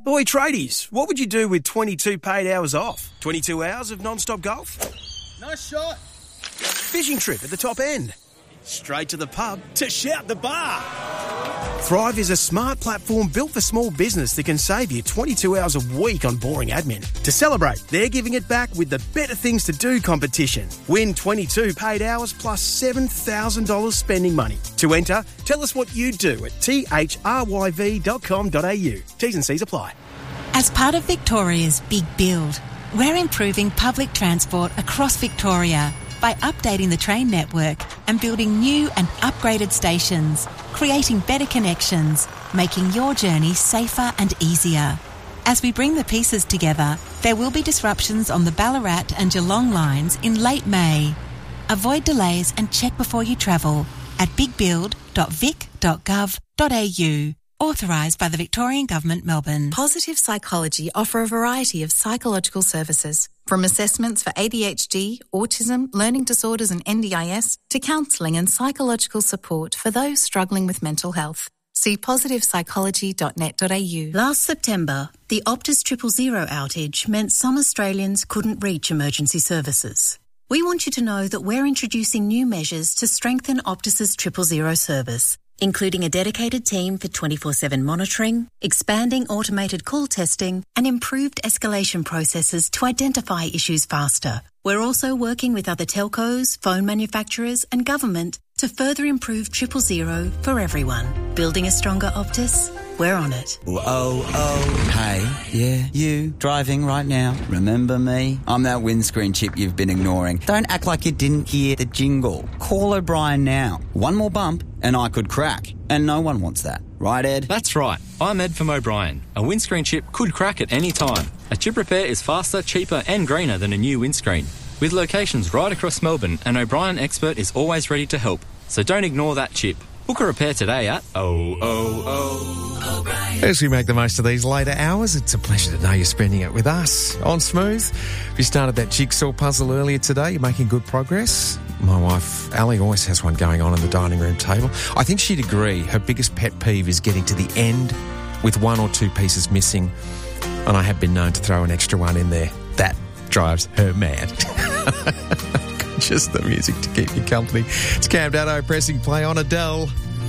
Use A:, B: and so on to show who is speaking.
A: Oi, tradies, what would you do with 22 paid hours off? 22 hours of non-stop golf?
B: Nice shot.
A: Fishing trip at the top end? Straight to the pub to shout the bar? Thrive is a smart platform built for small business that can save you 22 hours a week on boring admin. To celebrate, they're giving it back with the Better Things to Do competition. Win 22 paid hours plus $7,000 spending money. To enter, tell us what you do at thryv.com.au. T's and C's apply.
C: As part of Victoria's Big Build, we're improving public transport across Victoria by updating the train network and building new and upgraded stations, creating better connections, making your journey safer and easier. As we bring the pieces together, there will be disruptions on the Ballarat and Geelong lines in late May. Avoid delays and check before you travel at bigbuild.vic.gov.au. Authorised by the Victorian Government, Melbourne.
D: Positive Psychology offer a variety of psychological services, from assessments for ADHD, autism, learning disorders and NDIS, to counselling and psychological support for those struggling with mental health. See positivepsychology.net.au.
E: Last September, the Optus 000 outage meant some Australians couldn't reach emergency services. We want you to know that we're introducing new measures to strengthen Optus's 000 service, including a dedicated team for 24/7 monitoring, expanding automated call testing, and improved escalation processes to identify issues faster. We're also working with other telcos, phone manufacturers, and government to further improve 000 for everyone. Building a stronger Optus? We're on it.
F: Hey, yeah, you, driving right now. Remember me? I'm that windscreen chip you've been ignoring. Don't act like you didn't hear the jingle. Call O'Brien now. One more bump and I could crack. And no one wants that. Right, Ed?
G: That's right. I'm Ed from O'Brien. A windscreen chip could crack at any time. A chip repair is faster, cheaper and greener than a new windscreen. With locations right across Melbourne, an O'Brien expert is always ready to help. So don't ignore that chip. Book a repair today at O'Brien.
H: As we make the most of these later hours, it's a pleasure to know you're spending it with us on Smooth. If you started that jigsaw puzzle earlier today, you're making good progress. My wife, Ali, always has one going on the dining room table. I think she'd agree her biggest pet peeve is getting to the end with one or two pieces missing, and I have been known to throw an extra one in there. That drives her mad. Just the music to keep you company. It's Cam Dado pressing play on Adele.